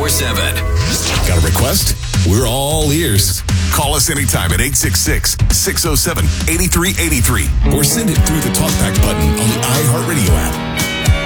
24/7. Got a request? We're all ears. Call us anytime at 866-607-8383 or send it through the TalkBack button on the iHeartRadio app.